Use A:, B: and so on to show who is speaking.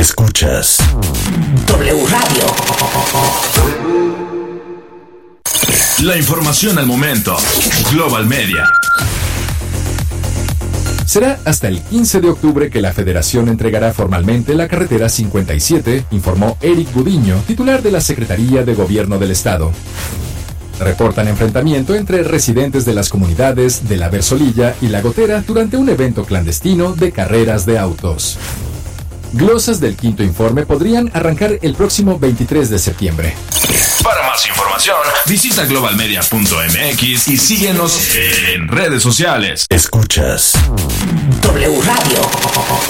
A: Escuchas W Radio. La información al momento. Global Media.
B: Será hasta el 15 de octubre que la Federación entregará formalmente la carretera 57, informó Eric Gudiño, titular de la Secretaría de Gobierno del Estado. Reportan enfrentamiento entre residentes de las comunidades de La Versolilla y La Gotera durante un evento clandestino de carreras de autos. Glosas del quinto informe podrían arrancar el próximo 23 de septiembre.
A: Para más información, visita globalmedia.mx y síguenos en redes sociales. Escuchas W Radio.